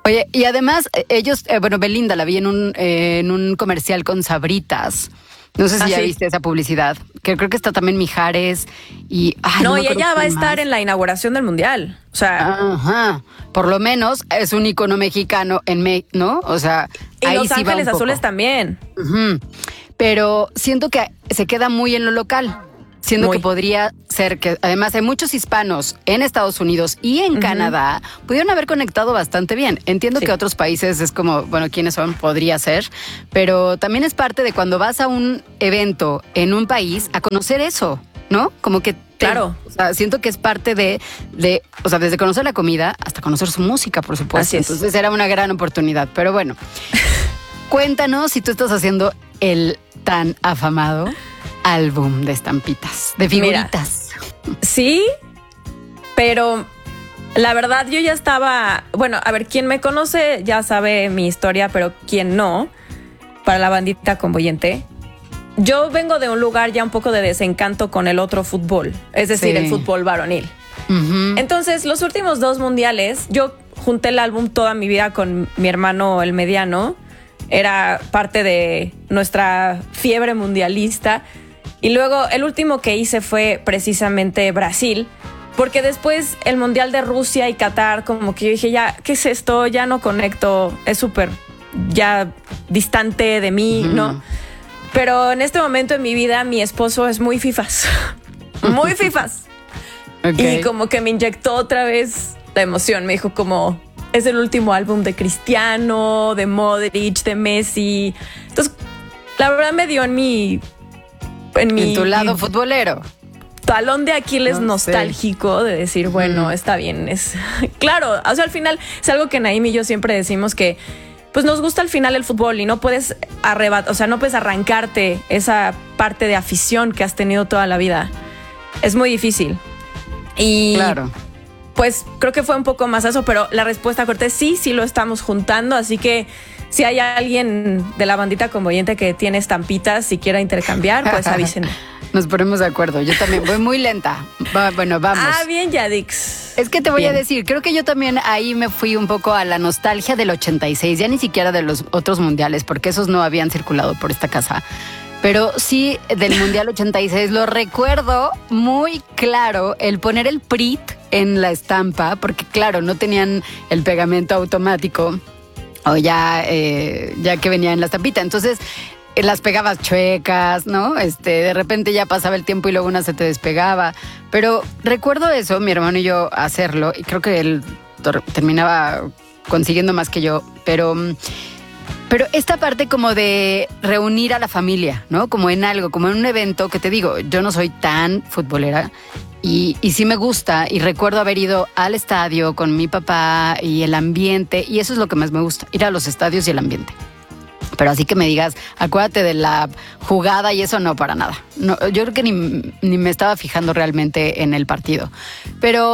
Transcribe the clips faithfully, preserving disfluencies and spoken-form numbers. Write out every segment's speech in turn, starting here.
Oye, y además, ellos, eh, bueno, Belinda la vi en un, eh, en un comercial con Sabritas. No sé si ah, ya sí. viste esa publicidad. Que creo que está también Mijares y... Ay, no, no y ella va a estar más. en la inauguración del Mundial. O sea... Ajá. Por lo menos es un icono mexicano en México, ¿no? O sea, y ahí Los sí Ángeles va un Azules poco. también. Uh-huh. Pero siento que se queda muy en lo local. Siendo Muy. que podría ser que, además, hay muchos hispanos en Estados Unidos y en uh-huh. Canadá, pudieron haber conectado bastante bien. Entiendo sí. que otros países es como, bueno, ¿quiénes son? Podría ser, pero también es parte de cuando vas a un evento en un país a conocer eso, ¿no? Como que... Te, claro. O sea, siento que es parte de, de, o sea, desde conocer la comida hasta conocer su música, por supuesto. Así es. Entonces era una gran oportunidad, pero bueno. Cuéntanos si tú estás haciendo el tan afamado álbum de estampitas, de figuritas. Mira, sí, pero la verdad yo ya estaba, bueno, a ver, quien me conoce ya sabe mi historia, pero quien no, para la bandita convoyente, yo vengo de un lugar ya un poco de desencanto con el otro fútbol, es decir, sí. el fútbol varonil. Uh-huh. Entonces, los últimos dos mundiales, yo junté el álbum toda mi vida con mi hermano el mediano, era parte de nuestra fiebre mundialista. Y luego el último que hice fue precisamente Brasil, porque después el Mundial de Rusia y Qatar, como que yo dije, ya, ¿qué es esto? Ya no conecto, es súper ya distante de mí, uh-huh. ¿no? Pero en este momento en mi vida mi esposo es muy fifas, muy fifas. Okay. Y como que me inyectó otra vez la emoción, me dijo como, es el último álbum de Cristiano, de Modric, de Messi. Entonces, la verdad me dio en mi... En, mi, en tu lado mi, futbolero. Talón de Aquiles no nostálgico sé. De decir, bueno, mm. está bien. Es claro, o sea, al final es algo que Naim y yo siempre decimos que pues nos gusta al final el fútbol y no puedes arrebatar, o sea, no puedes arrancarte esa parte de afición que has tenido toda la vida. Es muy difícil. Y claro. Pues creo que fue un poco más eso, pero la respuesta corta es sí, sí lo estamos juntando, así que si hay alguien de la bandita convoyente que tiene estampitas y quiera intercambiar, pues avísenme. Nos ponemos de acuerdo. Yo también voy muy lenta. Va, bueno, vamos. Ah, bien, Yadix. Es que te voy bien. a decir, creo que yo también ahí me fui un poco a la nostalgia del ochenta y seis, ya ni siquiera de los otros mundiales, porque esos no habían circulado por esta casa. Pero sí, del Mundial ochenta y seis lo recuerdo muy claro, el poner el P R I T en la estampa, porque claro, no tenían el pegamento automático. O ya, eh, ya que venía en la estampita. Entonces, eh, las pegabas chuecas, ¿no? Este, de repente ya pasaba el tiempo y luego una se te despegaba. Pero recuerdo eso, mi hermano y yo, hacerlo. Y creo que él tor- terminaba consiguiendo más que yo. Pero, pero esta parte como de reunir a la familia, ¿no? Como en algo, como en un evento que te digo, yo no soy tan futbolera. Y, y sí me gusta, y recuerdo haber ido al estadio con mi papá y el ambiente, y eso es lo que más me gusta, ir a los estadios y el ambiente. Pero así que me digas, acuérdate de la jugada y eso no, para nada. No, yo creo que ni, ni me estaba fijando realmente en el partido. Pero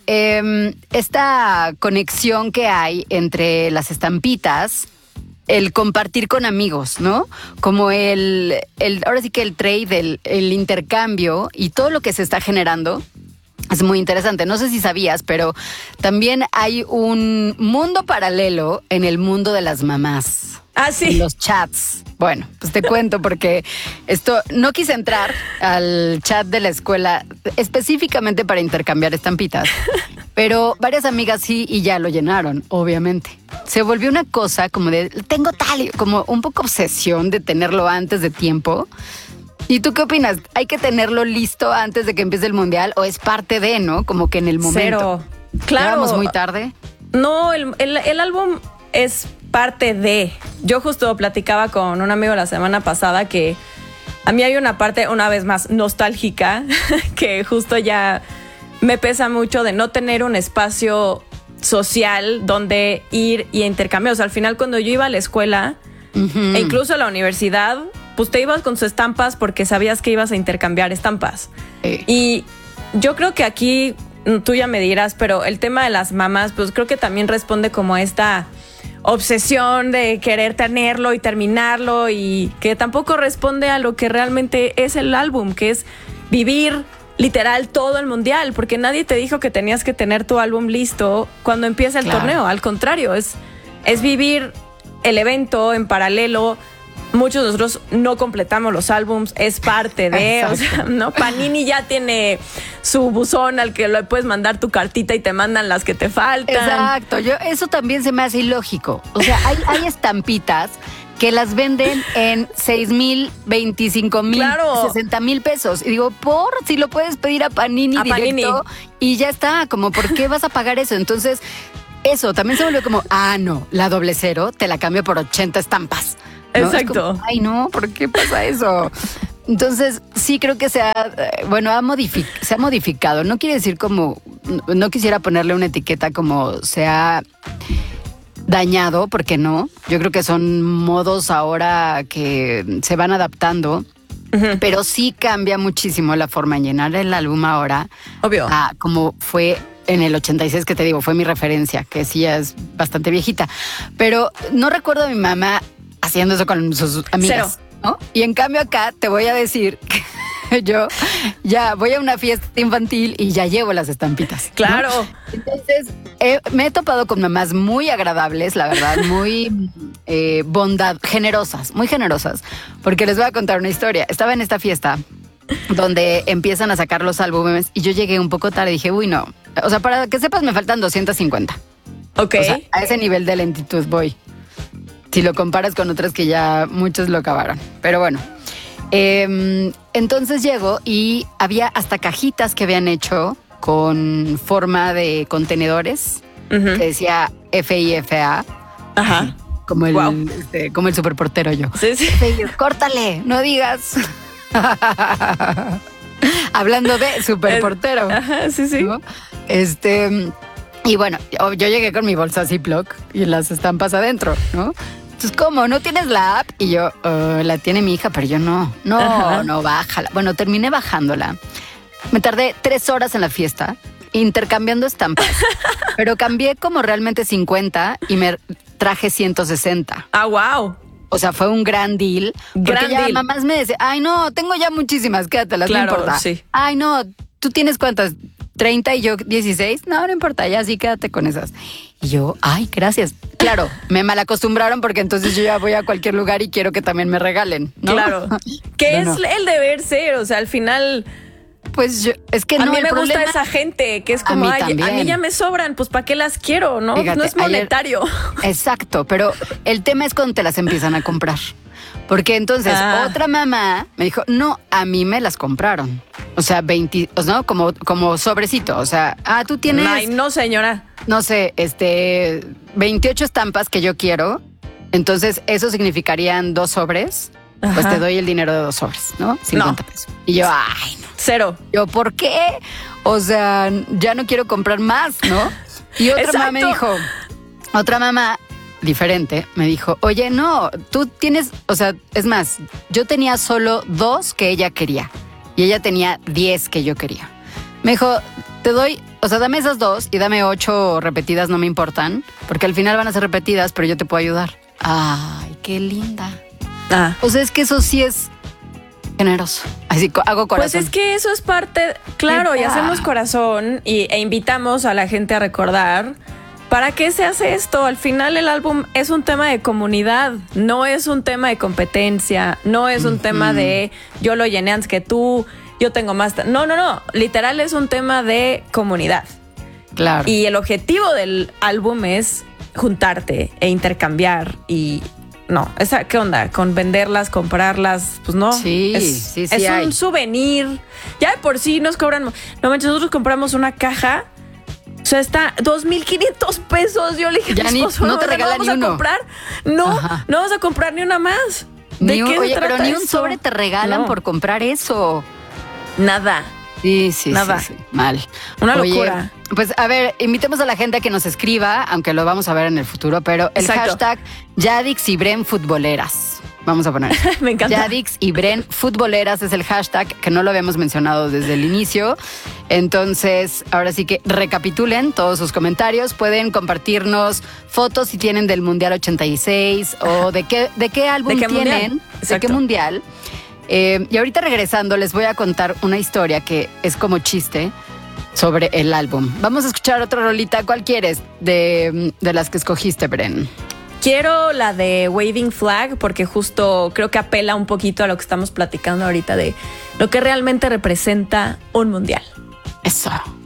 eh, esta conexión que hay entre las estampitas, el compartir con amigos, ¿no? Como el, el ahora sí que el trade, el, el intercambio y todo lo que se está generando es muy interesante. No sé si sabías, pero también hay un mundo paralelo en el mundo de las mamás. Ah, sí. En los chats. Bueno, pues te cuento porque esto no quise entrar al chat de la escuela específicamente para intercambiar estampitas, pero varias amigas sí y ya lo llenaron, obviamente. Se volvió una cosa como de, tengo tal, como un poco obsesión de tenerlo antes de tiempo. ¿Y tú qué opinas? ¿Hay que tenerlo listo antes de que empiece el mundial o es parte de, ¿no? Como que en el momento. Cero. Claro. ¿Llegamos muy tarde? No, el, el, el álbum es parte de. Yo justo platicaba con un amigo la semana pasada que a mí hay una parte, una vez más, nostálgica, que justo ya me pesa mucho de no tener un espacio social donde ir y intercambiar. O sea, al final cuando yo iba a la escuela, uh-huh. e incluso a la universidad, pues te ibas con sus estampas porque sabías que ibas a intercambiar estampas. Sí. Y yo creo que aquí, tú ya me dirás, pero el tema de las mamás, pues creo que también responde como a esta obsesión de querer tenerlo y terminarlo y que tampoco responde a lo que realmente es el álbum, que es vivir literal todo el mundial, porque nadie te dijo que tenías que tener tu álbum listo cuando empieza el claro. torneo. Al contrario, es es vivir el evento en paralelo. Muchos de nosotros no completamos los álbums, es parte de, o sea, ¿no? Panini ya tiene su buzón al que le puedes mandar tu cartita y te mandan las que te faltan. Exacto, yo, eso también se me hace ilógico. O sea, hay, hay estampitas que las venden en seis mil, veinticinco mil, claro. sesenta mil pesos. Y digo, por si lo puedes pedir a Panini a directo Panini. Y ya está, como, ¿por qué vas a pagar eso? Entonces, eso también se volvió como, ah, no, la doble cero te la cambio por ochenta estampas. ¿No? Exacto. Como, ay, no, ¿por qué pasa eso? Entonces, sí creo que se ha, bueno, ha modific- se ha modificado. No quiere decir como, no quisiera ponerle una etiqueta como se ha dañado, porque no. Yo creo que son modos ahora que se van adaptando, uh-huh. pero sí cambia muchísimo la forma en llenar el álbum ahora. Obvio. A como fue en el ochenta y seis, que te digo, fue mi referencia, que sí ya es bastante viejita. Pero no recuerdo a mi mamá haciendo eso con sus amigas, Cero. ¿no? Y en cambio acá te voy a decir que yo ya voy a una fiesta infantil y ya llevo las estampitas, ¿no? Claro. Entonces, eh, me he topado con mamás muy agradables, la verdad, muy eh, bondad, generosas, muy generosas, porque les voy a contar una historia. Estaba en esta fiesta donde empiezan a sacar los álbumes y yo llegué un poco tarde y dije, uy, no. O sea, para que sepas, me faltan doscientos cincuenta. Ok. O sea, a ese nivel de lentitud voy. Si lo comparas con otras que ya muchos lo acabaron. Pero bueno, eh, entonces llego y había hasta cajitas que habían hecho con forma de contenedores, uh-huh. que decía F I F A. Ajá. Como el, wow. este, como el superportero yo. Sí, sí. Córtale, no digas. Hablando de superportero. Ajá, sí, sí. ¿No? Este, y bueno, yo, yo llegué con mi bolsa Ziploc y las estampas adentro, ¿no? Entonces, ¿cómo? ¿No tienes la app? Y yo, uh, la tiene mi hija, pero yo no. No, Ajá. no, bájala. Bueno, terminé bajándola. Me tardé tres horas en la fiesta intercambiando estampas, pero cambié como realmente cincuenta y me traje ciento sesenta. Ah, wow. O sea, fue un gran deal. Porque gran ya deal. mamás me decían, ay, no, tengo ya muchísimas, quédatelas, claro, no importa. Sí. Ay, no, ¿tú tienes cuántas? ¿treinta y yo dieciséis? No, no importa, ya sí, quédate con esas. Y yo, ay, gracias. Claro, me malacostumbraron porque entonces yo ya voy a cualquier lugar y quiero que también me regalen, ¿no? Claro. Que es no. el deber ser, o sea, al final... Pues yo, es que a no, mí el me problema, gusta esa gente que es como, a mí, ay, a mí ya me sobran, pues ¿para qué las quiero? No, Fíjate, no es monetario. Ayer, exacto, pero el tema es cuando te las empiezan a comprar. Porque entonces ah. otra mamá me dijo, no, a mí me las compraron. O sea, veinte, ¿no? Como, como sobrecito. O sea, ah, tú tienes... Ay, no, señora. No sé, este, veintiocho estampas que yo quiero. Entonces, eso significarían dos sobres. Ajá. Pues te doy el dinero de dos sobres, ¿no? cincuenta no. pesos. Y yo, ay, no. Cero. Yo, ¿por qué? O sea, ya no quiero comprar más, ¿no? Y otra Exacto. mamá me dijo, otra mamá diferente, me dijo, oye, no, tú tienes, o sea, es más, yo tenía solo dos que ella quería y ella tenía diez que yo quería. Me dijo, te doy, o sea, dame esas dos y dame ocho repetidas, no me importan, porque al final van a ser repetidas, pero yo te puedo ayudar. Ay, qué linda. Ah. O sea, es que eso sí es generoso. Así hago corazón. Pues es que eso es parte, claro, y hacemos corazón y, e invitamos a la gente a recordar. ¿Para qué se hace esto? Al final el álbum es un tema de comunidad, no es un tema de competencia, no es un uh-huh. tema de yo lo llené antes que tú, yo tengo más... T-. No, no, no, literal es un tema de comunidad. Claro. Y el objetivo del álbum es juntarte e intercambiar y... No, esa, ¿qué onda? Con venderlas, comprarlas, pues no. Sí, es, sí, sí. Es hay. un souvenir. Ya de por sí nos cobran... No manches, nosotros compramos una caja... O sea, está dos mil quinientos pesos. Yo le dije ya a mi esposo, ni, no te regalan no ni uno. A comprar. No, Ajá. no vas a comprar ni una más. ¿De ni qué un, se oye, trata pero ni un eso? sobre te regalan no. por comprar eso. Nada. Sí, sí, Nada. sí, sí. Mal. Una Oye, locura. Pues a ver, invitemos a la gente a que nos escriba, aunque lo vamos a ver en el futuro, pero el Exacto. hashtag Yadix y Bren Futboleras. Vamos a poner. Me encanta. Yadix y Bren Futboleras es el hashtag que no lo habíamos mencionado desde el inicio. Entonces, ahora sí que recapitulen todos sus comentarios. Pueden compartirnos fotos si tienen del Mundial ochenta y seis o de qué, de qué álbum ¿De qué tienen, de qué mundial. Eh, y ahorita regresando les voy a contar una historia que es como chiste sobre el álbum. Vamos a escuchar otra rolita. ¿Cuál quieres de, de las que escogiste, Bren? quiero la de Waving Flag porque justo creo que apela un poquito a lo que estamos platicando ahorita de lo que realmente representa un mundial. Eso.